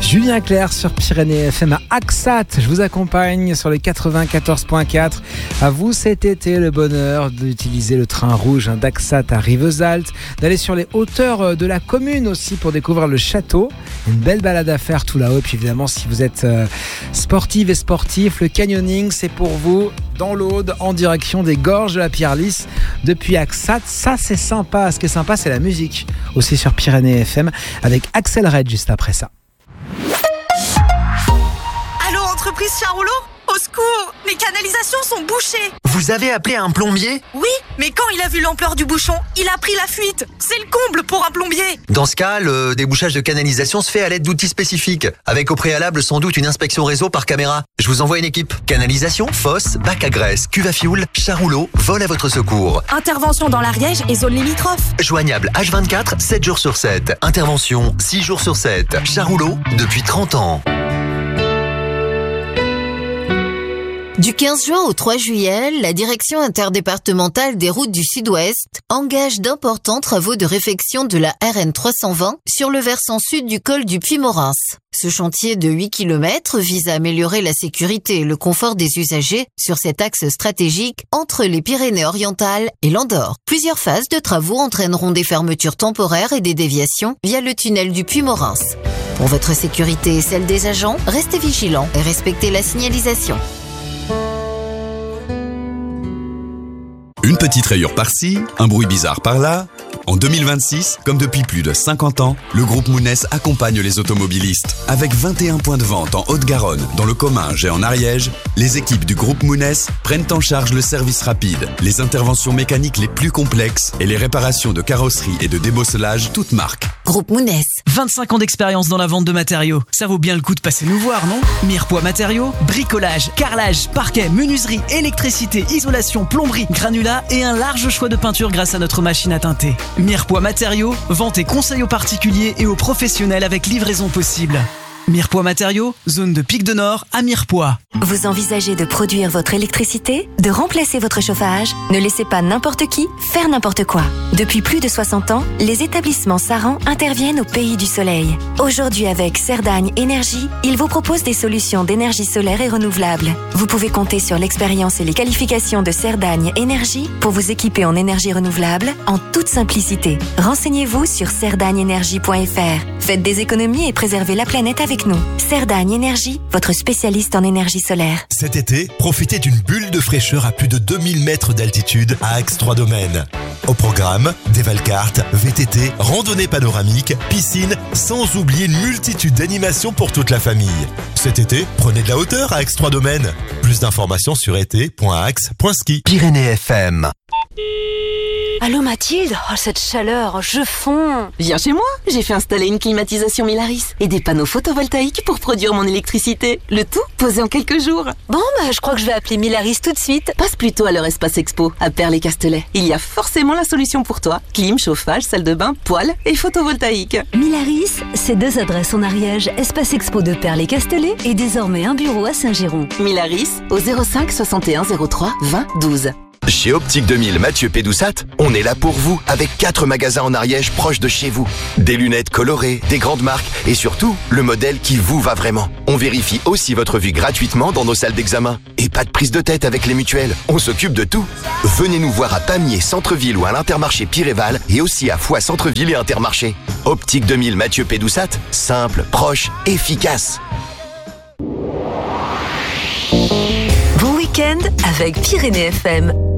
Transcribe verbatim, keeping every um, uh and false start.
Julien Clerc sur Pyrénées F M à Axat. Je vous accompagne sur les quatre-vingt-quatorze virgule quatre. À vous cet été le bonheur d'utiliser le train rouge d'Axat à Rivesaltes, d'aller sur les hauteurs de la commune aussi pour découvrir le château. Une belle balade à faire tout là-haut. Puis évidemment, si vous êtes euh, sportive et sportif, le canyoning c'est pour vous dans l'Aude en direction des gorges de la Pierre Lys depuis Axat. Ça c'est sympa. Ce qui est sympa c'est la musique aussi sur Pyrénées F M avec Axel Red juste après ça. Allô, entreprise Charrouleau ? Au secours, mes canalisations sont bouchées. Vous avez appelé un plombier ? Oui, mais quand il a vu l'ampleur du bouchon, il a pris la fuite. C'est le comble pour un plombier. Dans ce cas, le débouchage de canalisation se fait à l'aide d'outils spécifiques, avec au préalable sans doute une inspection réseau par caméra. Je vous envoie une équipe. Canalisation, fosse, bac à graisse, cuve à fioul, Charrouleau vole à votre secours. Intervention dans l'Ariège et zone limitrophe. Joignable H vingt-quatre, sept jours sur sept. Intervention six jours sur sept. Charrouleau depuis trente ans. Du quinze juin au trois juillet, la Direction interdépartementale des routes du Sud-Ouest engage d'importants travaux de réfection de la R N trois cent vingt sur le versant sud du col du Puy-Morins. Ce chantier de huit kilomètres vise à améliorer la sécurité et le confort des usagers sur cet axe stratégique entre les Pyrénées-Orientales et l'Andorre. Plusieurs phases de travaux entraîneront des fermetures temporaires et des déviations via le tunnel du Puy-Morins. Pour votre sécurité et celle des agents, restez vigilants et respectez la signalisation. Une petite rayure par-ci, un bruit bizarre par-là. En deux mille vingt-six, comme depuis plus de cinquante ans, le groupe Mounès accompagne les automobilistes. Avec vingt et un points de vente en Haute-Garonne, dans le Comminges et en Ariège, les équipes du groupe Mounès prennent en charge le service rapide, les interventions mécaniques les plus complexes et les réparations de carrosserie et de débosselage toutes marques. Groupe Mounès. vingt-cinq ans d'expérience dans la vente de matériaux. Ça vaut bien le coup de passer nous voir, non ? Mirepoix Matériaux, bricolage, carrelage, parquet, menuiserie, électricité, isolation, plomberie, granulat et un large choix de peinture grâce à notre machine à teinter. Mirepoix Matériaux, vente et conseil aux particuliers et aux professionnels avec livraison possible. Mirepoix Matériaux, zone de Pic de Nord à Mirepoix. Vous envisagez de produire votre électricité, de remplacer votre chauffage ? Ne laissez pas n'importe qui faire n'importe quoi. Depuis plus de soixante ans, les établissements Saran interviennent au pays du soleil. Aujourd'hui avec Cerdagne Énergie, ils vous proposent des solutions d'énergie solaire et renouvelable. Vous pouvez compter sur l'expérience et les qualifications de Cerdagne Énergie pour vous équiper en énergie renouvelable en toute simplicité. Renseignez-vous sur cerdagne énergie point f r. Faites des économies et préservez la planète avec nous. Cerdagne Énergie, votre spécialiste en énergie solaire. Cet été, profitez d'une bulle de fraîcheur à plus de deux mille mètres d'altitude à Axe trois Domaines. Au programme, des Valcartes, V T T, randonnée panoramique, piscine, sans oublier une multitude d'animations pour toute la famille. Cet été, prenez de la hauteur à Axe trois Domaines. Plus d'informations sur été point axe point ski. Pyrénées F M. Allô Mathilde, oh cette chaleur, je fonds. Viens chez moi, j'ai fait installer une climatisation Milaris et des panneaux photovoltaïques pour produire mon électricité. Le tout posé en quelques jours. Bon bah je crois que je vais appeler Milaris tout de suite. Passe plutôt à leur espace expo, à Perles-les-Castellets. Il y a forcément la solution pour toi. Clim, chauffage, salle de bain, poêle et photovoltaïque. Milaris, c'est deux adresses en Ariège, espace expo de Perles-les-Castellets et désormais un bureau à Saint-Géron. Milaris au zéro cinq soixante et un zéro trois vingt douze. Chez Optique deux mille Mathieu Pédoussat, on est là pour vous avec quatre magasins en Ariège proches de chez vous. Des lunettes colorées, des grandes marques et surtout, le modèle qui vous va vraiment. On vérifie aussi votre vue gratuitement dans nos salles d'examen. Et pas de prise de tête avec les mutuelles, on s'occupe de tout. Venez nous voir à Pamiers, Centre-Ville ou à l'Intermarché Piréval et aussi à Foix, Centre-Ville et Intermarché. Optique deux mille Mathieu Pédoussat, simple, proche, efficace. Bon week-end avec Pyrénées F M.